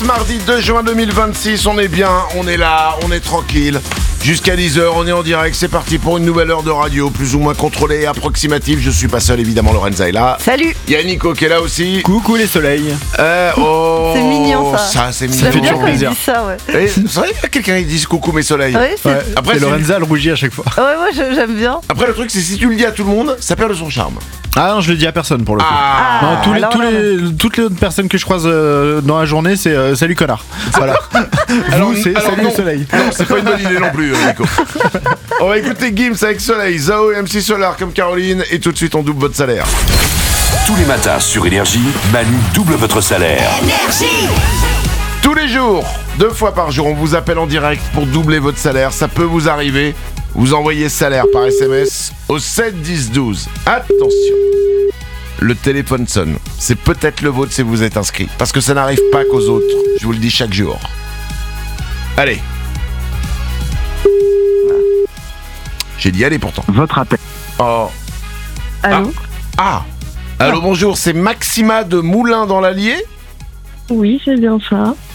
ce mardi 2 juin 2026, on est bien, on est là, on est tranquille. Jusqu'à 10h, on est en direct, c'est parti pour une nouvelle heure de radio, plus ou moins contrôlée et approximative. Je suis pas seul, évidemment, Lorenza est là. Salut. Il y a Nico qui est là aussi. Coucou les soleils. C'est mignon, ça. Ça, c'est mignon. J'aime bien toujours quand il plaisir. dit ça, ouais. Et c'est vrai qu'il y a quelqu'un qui dit coucou mes soleils. Ouais, c'est... Ouais, Après, c'est c'est- Lorenza, elle rougit à chaque fois. ouais, moi j'aime bien. Après, le truc, c'est si tu le dis à tout le monde, ça perd de son charme. Ah non, je le dis à personne pour le coup. Ah, Non, alors, toutes les autres personnes que je croise dans la journée, c'est salut connard. Voilà. Vous, c'est salut non. le soleil. Non, c'est pas une bonne idée non plus, Nico. On va écouter Gims avec Soleil, Zao et MC Solar comme Caroline, et tout de suite on double votre salaire. Tous les matins sur Énergie, Manu double votre salaire. Tous les jours, 2 fois par jour, on vous appelle en direct pour doubler votre salaire. Ça peut vous arriver. Vous envoyez salaire par SMS au 7 10 12. Attention, le téléphone sonne. C'est peut-être le vôtre si vous êtes inscrit. Parce que ça n'arrive pas qu'aux autres. Je vous le dis chaque jour. Allez. J'ai dit allez pourtant. Votre appel. Oh. Allô? Ah. Allô, bonjour, c'est Maxima de Moulins dans l'Allier. Oui, c'est bien ça.